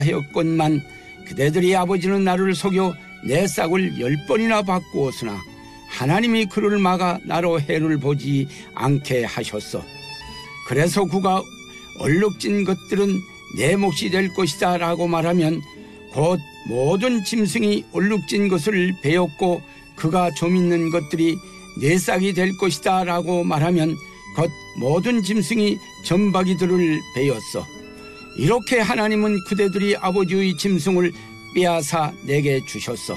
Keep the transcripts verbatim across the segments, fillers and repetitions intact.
하였건만 그대들이 아버지는 나를 속여 내 싹을 열 번이나 바꾸었으나 하나님이 그를 막아 나로 해를 보지 않게 하셨어. 그래서 그가 얼룩진 것들은 내 몫이 될 것이다 라고 말하면 곧 모든 짐승이 얼룩진 것을 베었고 그가 좀 있는 것들이 내 싹이 될 것이다 라고 말하면 곧 모든 짐승이 점박이들을 베었어. 이렇게 하나님은 그대들이 아버지의 짐승을 빼앗아 내게 주셨어.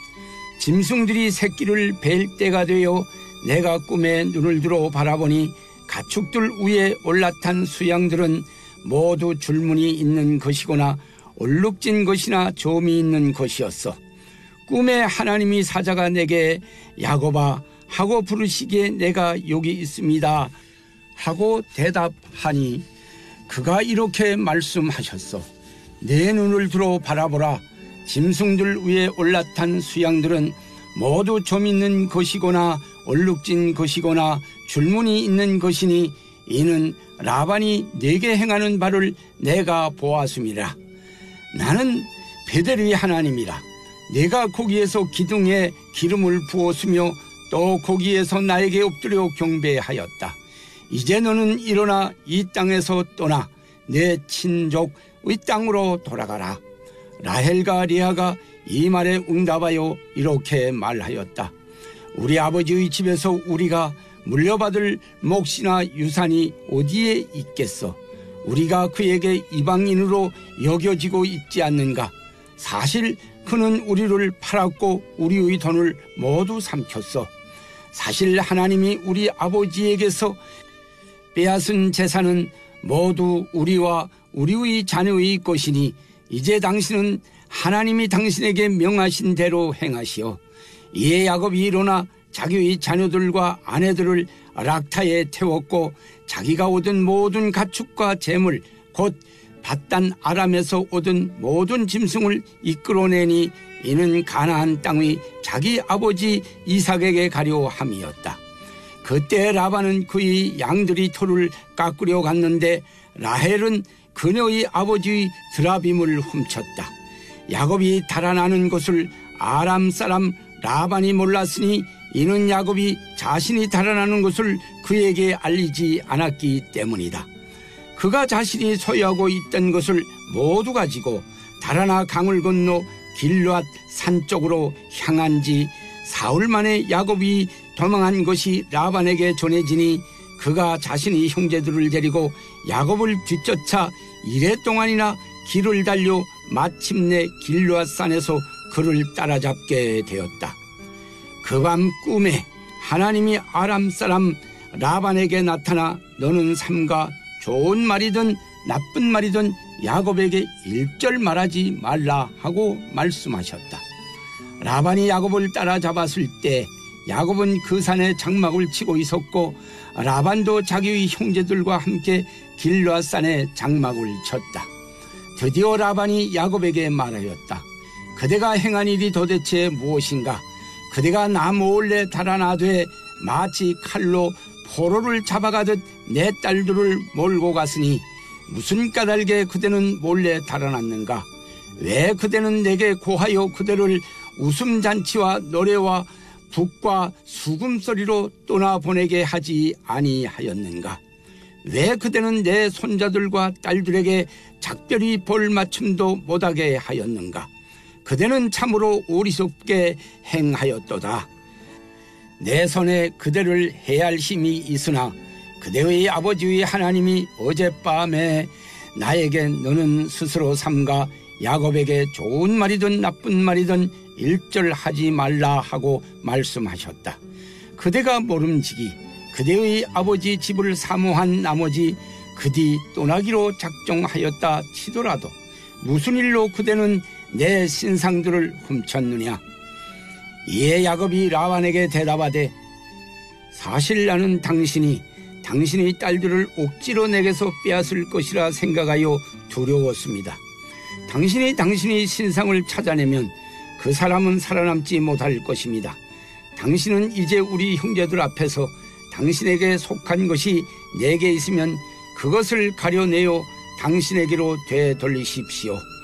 짐승들이 새끼를 벨 때가 되어 내가 꿈에 눈을 들어 바라보니 가축들 위에 올라탄 수양들은 모두 줄무늬 있는 것이거나 얼룩진 것이나 점이 있는 것이었어. 꿈에 하나님이 사자가 내게 야곱아 하고 부르시기에 내가 여기 있습니다 하고 대답하니 그가 이렇게 말씀하셨어. 내 눈을 들어 바라보라. 짐승들 위에 올라탄 수양들은 모두 점 있는 것이거나 얼룩진 것이거나 줄무늬 있는 것이니 이는 라반이 내게 행하는 바를 내가 보았음이라. 나는 베델의 하나님이라. 내가 거기에서 기둥에 기름을 부었으며 또 거기에서 나에게 엎드려 경배하였다. 이제 너는 일어나 이 땅에서 떠나 내 친족의 땅으로 돌아가라. 라헬과 리아가 이 말에 응답하여 이렇게 말하였다. 우리 아버지의 집에서 우리가 물려받을 몫이나 유산이 어디에 있겠어? 우리가 그에게 이방인으로 여겨지고 있지 않는가? 사실 그는 우리를 팔았고 우리의 돈을 모두 삼켰어. 사실 하나님이 우리 아버지에게서 빼앗은 재산은 모두 우리와 우리의 자녀의 것이니 이제 당신은 하나님이 당신에게 명하신 대로 행하시오. 이에 야곱이 일어나 자기의 자녀들과 아내들을 락타에 태웠고 자기가 얻은 모든 가축과 재물 곧 밧단 아람에서 얻은 모든 짐승을 이끌어내니 이는 가나안 땅의 자기 아버지 이삭에게 가려 함이었다. 그때 라반은 그의 양들이 털을 깎으려 갔는데 라헬은 그녀의 아버지의 드라빔을 훔쳤다. 야곱이 달아나는 것을 아람 사람 라반이 몰랐으니 이는 야곱이 자신이 달아나는 것을 그에게 알리지 않았기 때문이다. 그가 자신이 소유하고 있던 것을 모두 가지고 달아나 강을 건너 길르앗 산 쪽으로 향한 지 사흘 만에 야곱이 도망한 것이 라반에게 전해지니 그가 자신의 형제들을 데리고 야곱을 뒤쫓아 이래 동안이나 길을 달려 마침내 길르앗 산에서 그를 따라잡게 되었다. 그 밤 꿈에 하나님이 아람 사람 라반에게 나타나 너는 삼가 좋은 말이든 나쁜 말이든 야곱에게 일절 말하지 말라 하고 말씀하셨다. 라반이 야곱을 따라잡았을 때 야곱은 그 산에 장막을 치고 있었고 라반도 자기의 형제들과 함께 길르앗 산에 장막을 쳤다. 드디어 라반이 야곱에게 말하였다. 그대가 행한 일이 도대체 무엇인가? 그대가 나 몰래 달아나되 마치 칼로 포로를 잡아가듯 내 딸들을 몰고 갔으니 무슨 까닭에 그대는 몰래 달아났는가? 왜 그대는 내게 고하여 그대를 웃음잔치와 노래와 북과 수금소리로 떠나보내게 하지 아니하였는가? 왜 그대는 내 손자들과 딸들에게 작별히 볼맞춤도 못하게 하였는가? 그대는 참으로 어리석게 행하였도다. 내 손에 그대를 해할 힘이 있으나 그대의 아버지의 하나님이 어젯밤에 나에게 너는 스스로 삼가 야곱에게 좋은 말이든 나쁜 말이든 일절하지 말라 하고 말씀하셨다. 그대가 모름지기 그대의 아버지 집을 사모한 나머지 그뒤 떠나기로 작정하였다 치더라도 무슨 일로 그대는 내 신상들을 훔쳤느냐? 이에 야곱이 라반에게 대답하되 사실 나는 당신이 당신의 딸들을 억지로 내게서 빼앗을 것이라 생각하여 두려웠습니다. 당신이 당신의 신상을 찾아내면 그 사람은 살아남지 못할 것입니다. 당신은 이제 우리 형제들 앞에서 당신에게 속한 것이 내게 있으면 그것을 가려내어 당신에게로 되돌리십시오.